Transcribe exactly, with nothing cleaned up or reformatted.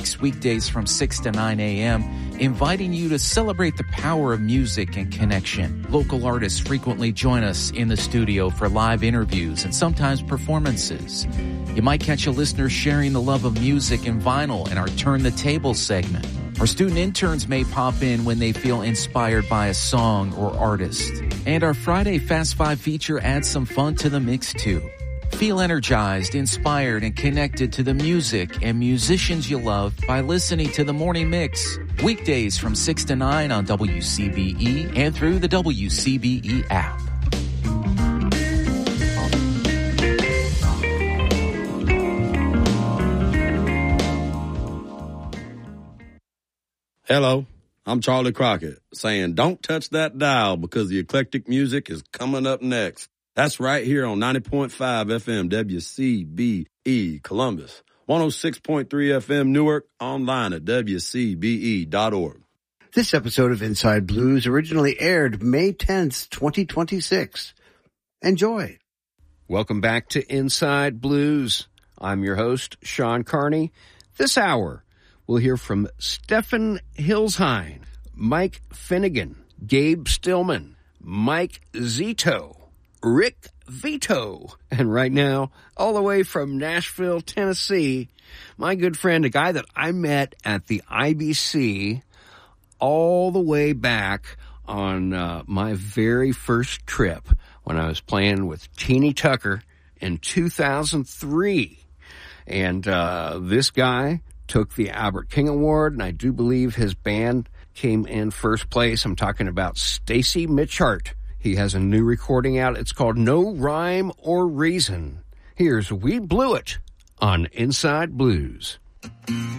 Mix weekdays from six to nine a.m., inviting you to celebrate the power of music and connection. Local artists frequently join us in the studio for live interviews and sometimes performances. You might catch a listener sharing the love of music and vinyl in our Turn the Table segment. Our student interns may pop in when they feel inspired by a song or artist. And our Friday Fast Five feature adds some fun to the mix too. Feel energized, inspired, and connected to the music and musicians you love by listening to The Morning Mix. Weekdays from six to nine on W C B E and through the W C B E app. Hello, I'm Charlie Crockett, saying don't touch that dial because the eclectic music is coming up next. That's right here on ninety point five F M W C B E Columbus, one oh six point three F M Newark, online at W C B E dot org. This episode of Inside Blues originally aired May tenth, twenty twenty-six. Enjoy. Welcome back to Inside Blues. I'm your host, Sean Carney. This hour, we'll hear from Stefan Hilshine, Mike Finnegan, Gabe Stillman, Mike Zito, Rick Vito, and right now, all the way from Nashville, Tennessee, my good friend, a guy that I met at the I B C all the way back on uh, my very first trip when I was playing with Teeny Tucker in two thousand three. And uh, this guy took the Albert King Award, and I do believe his band came in first place. I'm talking about Stacy Mitchart. He has a new recording out. It's called No Rhyme or Reason. Here's We Blew It on Inside Blues.